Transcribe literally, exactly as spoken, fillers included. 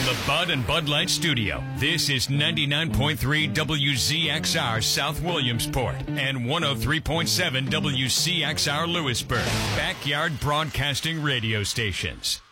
the Bud and Bud Light Studio, this is ninety-nine point three W Z X R South Williamsport and one oh three point seven W C X R Lewisburg, Backyard Broadcasting Radio Stations.